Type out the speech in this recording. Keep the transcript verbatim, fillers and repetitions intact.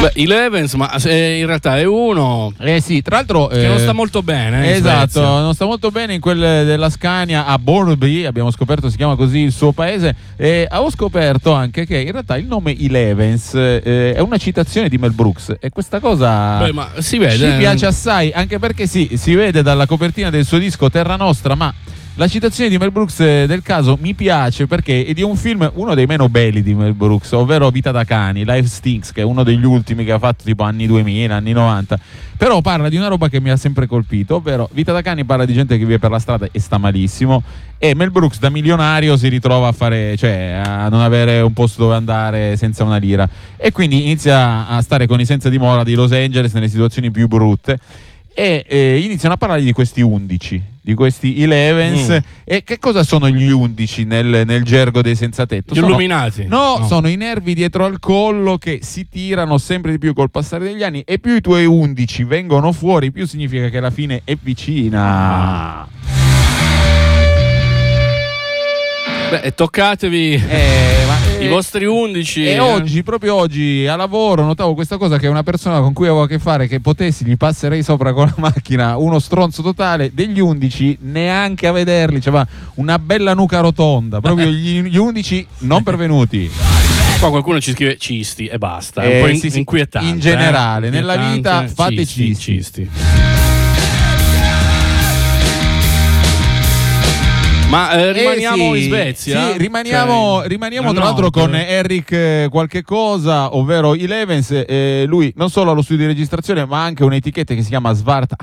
Beh, Elevens, ma se in realtà è uno eh sì, tra l'altro che eh, non sta molto bene. Eh, esatto, non sta molto bene in quel della Scania a Borby, abbiamo scoperto si chiama così il suo paese, e avevo scoperto anche che in realtà il nome Elevens eh, è una citazione di Mel Brooks, e questa cosa Beh, ma si vede, ci piace assai, anche perché sì, si vede dalla copertina del suo disco Terra Nostra, ma la citazione di Mel Brooks del caso mi piace perché è di un film, uno dei meno belli di Mel Brooks, ovvero Vita da cani, Life Stinks, che è uno degli ultimi che ha fatto tipo anni duemila, anni novanta, però parla di una roba che mi ha sempre colpito, ovvero Vita da cani parla di gente che vive per la strada e sta malissimo, e Mel Brooks da milionario si ritrova a fare, cioè a non avere un posto dove andare senza una lira, e quindi inizia a stare con i senza dimora di Los Angeles nelle situazioni più brutte, e eh, iniziano a parlare di questi undici, di questi Elevens. Mm. E che cosa sono gli undici nel, nel gergo dei senza tetto? Gli sono, illuminati? No, no, sono i nervi dietro al collo che si tirano sempre di più col passare degli anni, e più i tuoi undici vengono fuori, più significa che la fine è vicina. Ah. Beh, toccatevi eh, ma, eh, i vostri undici. E eh. oggi, proprio oggi, a lavoro notavo questa cosa, che una persona con cui avevo a che fare, che potessi gli passerei sopra con la macchina, uno stronzo totale, degli undici neanche a vederli, cioè una bella nuca rotonda, proprio gli, gli undici non pervenuti. Qua qualcuno ci scrive cisti e basta, è eh, un po' in, sì, sì, inquietante. In generale, eh? nella vita fate cisti, cisti. cisti. Ma eh, rimaniamo eh sì, in Svezia? Sì, rimaniamo, cioè, rimaniamo tra no, l'altro però... con Eric eh, qualche cosa, ovvero Elevens. Eh, lui non solo ha lo studio di registrazione, ma anche un'etichetta che si chiama Svart